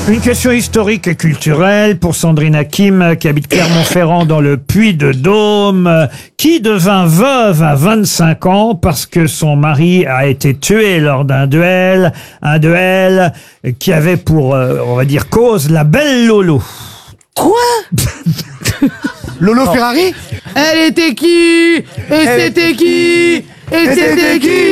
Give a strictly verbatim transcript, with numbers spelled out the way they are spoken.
Une question historique et culturelle pour Sandrine Hakim, qui habite Clermont-Ferrand dans le Puy-de-Dôme, qui devint veuve à vingt-cinq ans parce que son mari a été tué lors d'un duel, un duel qui avait pour, euh, on va dire, cause la belle Lolo. Quoi? Lolo Ferrari? Elle était qui? Et c'était qui? Et c'était qui?